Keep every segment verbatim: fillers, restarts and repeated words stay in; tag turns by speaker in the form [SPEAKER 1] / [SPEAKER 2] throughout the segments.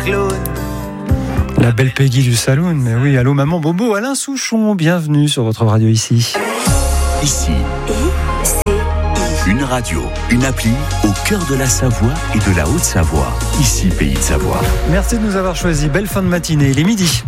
[SPEAKER 1] clown.
[SPEAKER 2] La belle Peggy du Saloon, mais oui, allô maman Bobo, Alain Souchon, bienvenue sur votre radio ici.
[SPEAKER 3] Ici, une radio, une appli au cœur de la Savoie et de la Haute-Savoie. Ici, Pays de Savoie.
[SPEAKER 2] Merci de nous avoir choisis, belle fin de matinée, il est midi.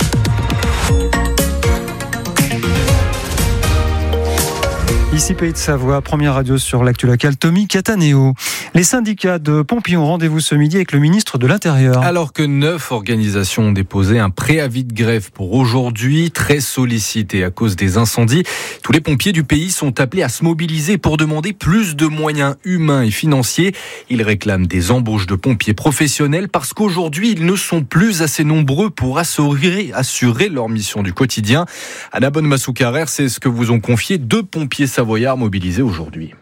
[SPEAKER 2] Ici Pays de Savoie, première radio sur l'actu locale, Tommy Cataneo. Les syndicats de pompiers ont rendez-vous ce midi avec le ministre de l'Intérieur.
[SPEAKER 4] Alors que neuf organisations ont déposé un préavis de grève pour aujourd'hui, très sollicité à cause des incendies, tous les pompiers du pays sont appelés à se mobiliser pour demander plus de moyens humains et financiers. Ils réclament des embauches de pompiers professionnels parce qu'aujourd'hui, ils ne sont plus assez nombreux pour assurer, assurer leur mission du quotidien. Anna Bonne-Massoukarer, c'est ce que vous ont confié deux pompiers savoyards mobilisés aujourd'hui.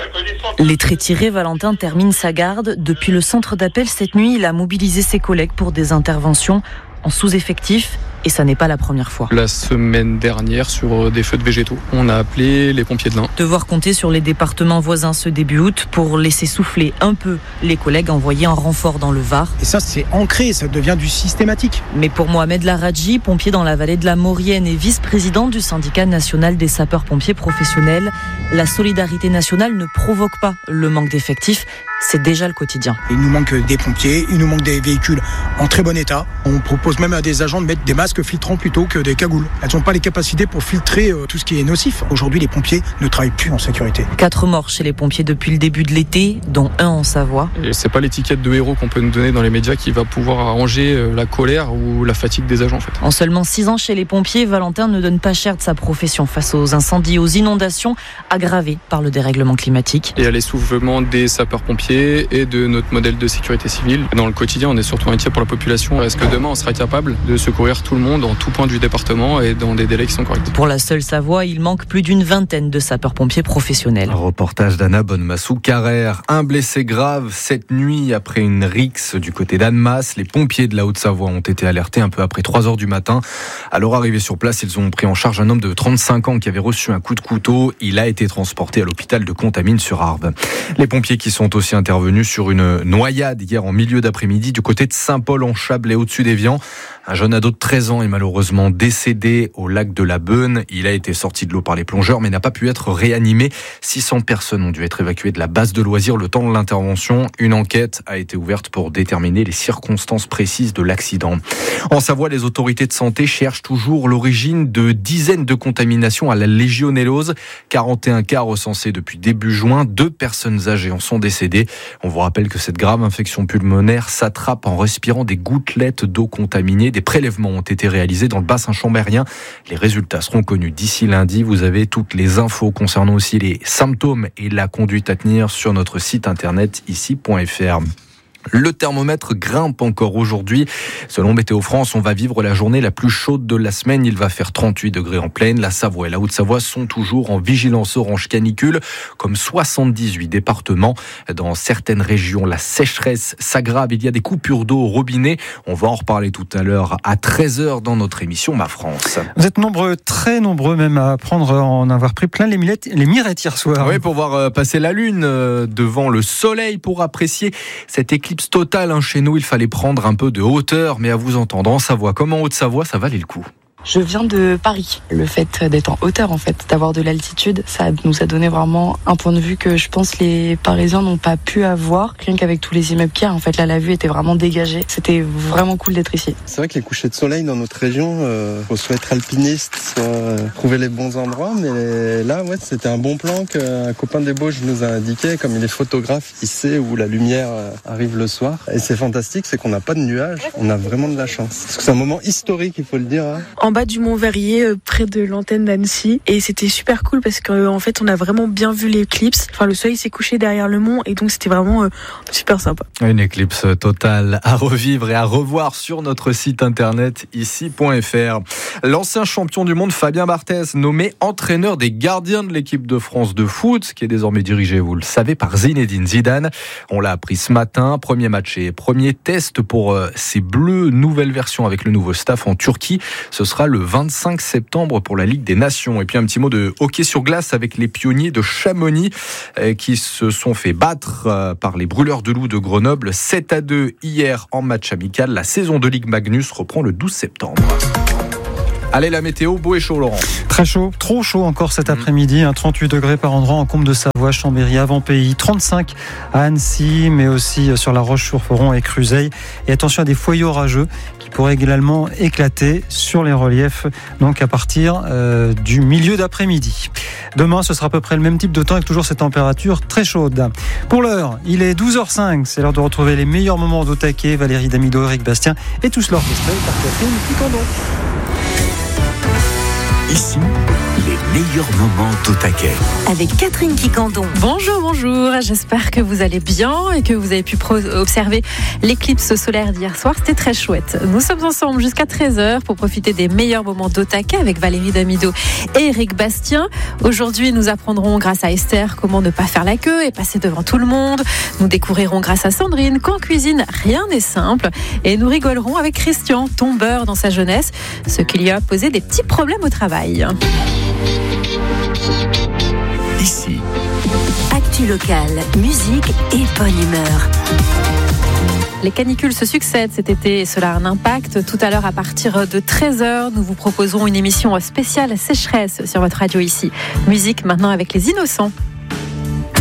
[SPEAKER 5] Les traits tirés, Valentin termine sa garde. Depuis le centre d'appel cette nuit, il a mobilisé ses collègues pour des interventions en sous-effectif. Et ça n'est pas la première fois.
[SPEAKER 6] La semaine dernière, sur des feux de végétaux, on a appelé les pompiers de l'Ain.
[SPEAKER 5] Devoir compter sur les départements voisins ce début août pour laisser souffler un peu les collègues envoyés en renfort dans le Var.
[SPEAKER 7] Et ça, c'est ancré, ça devient du systématique.
[SPEAKER 5] Mais pour Mohamed Laradji, pompier dans la vallée de la Maurienne et vice-président du syndicat national des sapeurs-pompiers professionnels, la solidarité nationale ne provoque pas le manque d'effectifs. C'est déjà le quotidien.
[SPEAKER 7] Il nous manque des pompiers, il nous manque des véhicules en très bon état. On propose même à des agents de mettre des masques filtrants plutôt que des cagoules. Elles n'ont pas les capacités pour filtrer tout ce qui est nocif. Aujourd'hui, les pompiers ne travaillent plus en sécurité.
[SPEAKER 5] Quatre morts chez les pompiers depuis le début de l'été, dont un en Savoie.
[SPEAKER 6] Et c'est pas l'étiquette de héros qu'on peut nous donner dans les médias qui va pouvoir arranger la colère ou la fatigue des agents en fait.
[SPEAKER 5] En seulement six ans chez les pompiers, Valentin ne donne pas cher de sa profession face aux incendies, aux inondations aggravées par le dérèglement climatique.
[SPEAKER 6] Et à l'essoufflement des sapeurs-pompiers et de notre modèle de sécurité civile. Dans le quotidien, on est surtout inquiet pour la population. Est-ce que demain, on sera capable de secourir tout le monde en tout point du département et dans des délais qui sont corrects?
[SPEAKER 5] Pour la seule Savoie, il manque plus d'une vingtaine de sapeurs-pompiers professionnels.
[SPEAKER 4] Un reportage d'Anna Bonne-Massoukarer. Un blessé grave cette nuit après une rixe du côté d'Annemasse. Les pompiers de la Haute-Savoie ont été alertés un peu après trois heures du matin. À leur arrivée sur place, ils ont pris en charge un homme de trente-cinq ans qui avait reçu un coup de couteau. Il a été transporté à l'hôpital de Contamine-sur-Arve. Les pompiers qui sont aussi intervenus sur une noyade hier en milieu d'après-midi du côté de Saint-Paul-en-Chablais au-dessus d'Évian. Un jeune ado de treize ans est malheureusement décédé au lac de la Beune. Il a été sorti de l'eau par les plongeurs mais n'a pas pu être réanimé. six cents personnes ont dû être évacuées de la base de loisirs le temps de l'intervention. Une enquête a été ouverte pour déterminer les circonstances précises de l'accident. En Savoie, les autorités de santé cherchent toujours l'origine de dizaines de contaminations à la légionellose. quarante et un cas recensés depuis début juin. Deux personnes âgées en sont décédées. On vous rappelle que cette grave infection pulmonaire s'attrape en respirant des gouttelettes d'eau contaminée. Des prélèvements ont été réalisés dans le bassin chambérien. Les résultats seront connus d'ici lundi. Vous avez toutes les infos concernant aussi les symptômes et la conduite à tenir sur notre site internet ici point f r. Le thermomètre grimpe encore aujourd'hui. Selon Météo France, on va vivre la journée la plus chaude de la semaine. Il va faire trente-huit degrés en plaine. La Savoie et la Haute-Savoie sont toujours en vigilance orange canicule, comme soixante-dix-huit départements. Dans certaines régions, la sécheresse s'aggrave. Il y a des coupures d'eau au robinet. On va en reparler tout à l'heure à treize heures dans notre émission Ma France.
[SPEAKER 2] Vous êtes nombreux, très nombreux même, à prendre, en avoir pris plein les, mirettes, les mirettes hier soir.
[SPEAKER 4] Oui, pour voir passer la lune devant le soleil, pour apprécier cette éclipse totale. Chez nous, il fallait prendre un peu de hauteur, mais à vous entendre en Savoie comme en Haute-Savoie, ça valait le coup.
[SPEAKER 8] Je viens de Paris. Le fait d'être en hauteur, en fait, d'avoir de l'altitude, ça nous a donné vraiment un point de vue que je pense les Parisiens n'ont pas pu avoir. Rien qu'avec tous les immeubles qu'il y a, en fait, là, la vue était vraiment dégagée. C'était vraiment cool d'être ici.
[SPEAKER 9] C'est vrai que les couchers de soleil dans notre région, euh, faut soit être alpiniste, soit euh, trouver les bons endroits. Mais là, ouais, c'était un bon plan qu'un copain des Bauges nous a indiqué. Comme il est photographe, il sait où la lumière arrive le soir. Et c'est fantastique, c'est qu'on n'a pas de nuages. On a vraiment de la chance. Parce que c'est un moment historique, il faut le dire. Hein.
[SPEAKER 10] En bas du Mont Verrier, près de l'antenne d'Annecy, et c'était super cool parce qu'en fait on a vraiment bien vu l'éclipse. Enfin, le soleil s'est couché derrière le mont et donc c'était vraiment euh, super sympa.
[SPEAKER 4] Une éclipse totale à revivre et à revoir sur notre site internet ici point f r. L'ancien champion du monde Fabien Barthez, nommé entraîneur des gardiens de l'équipe de France de foot, qui est désormais dirigé, vous le savez, par Zinedine Zidane. On l'a appris ce matin. Premier match et premier test pour ces Bleus. Nouvelle version avec le nouveau staff en Turquie. Ce sera sera le vingt-cinq septembre pour la Ligue des Nations. Et puis un petit mot de hockey sur glace avec les pionniers de Chamonix qui se sont fait battre par les Brûleurs de Loups de Grenoble sept à deux hier en match amical. La saison de Ligue Magnus reprend le douze septembre. Allez, la météo, beau et chaud, Laurent.
[SPEAKER 2] Très chaud, trop chaud encore cet après-midi. Hein, trente-huit degrés par endroit en Combe de Savoie, Chambéry, Avant-Pays. trente-cinq à Annecy, mais aussi sur La Roche-sur-Foron et Cruzeil. Et attention à des foyers orageux qui pourraient également éclater sur les reliefs, donc à partir euh, du milieu d'après-midi. Demain, ce sera à peu près le même type de temps avec toujours ces températures très chaudes. Pour l'heure, il est douze heures cinq. C'est l'heure de retrouver les meilleurs moments d'Au Taquet. Valérie Damido, Eric Bastien et tout cela orchestré par Catherine Picandon.
[SPEAKER 3] Ici, les meilleurs moments d'Au Taquet.
[SPEAKER 1] Avec Catherine Picandon.
[SPEAKER 11] Bonjour, bonjour. J'espère que vous allez bien et que vous avez pu pro- observer l'éclipse solaire d'hier soir. C'était très chouette. Nous sommes ensemble jusqu'à treize heures pour profiter des meilleurs moments d'Au Taquet avec Valérie Damido et Eric Bastien. Aujourd'hui, nous apprendrons grâce à Esther comment ne pas faire la queue et passer devant tout le monde. Nous découvrirons grâce à Sandrine qu'en cuisine, rien n'est simple. Et nous rigolerons avec Christian, tombeur dans sa jeunesse, ce qui lui a posé des petits problèmes au travail.
[SPEAKER 3] Ici,
[SPEAKER 1] actu locale, musique et bonne humeur.
[SPEAKER 11] Les canicules se succèdent cet été et cela a un impact. Tout à l'heure, à partir de treize heures, nous vous proposons une émission spéciale sécheresse sur votre radio ici. Musique maintenant avec les Innocents.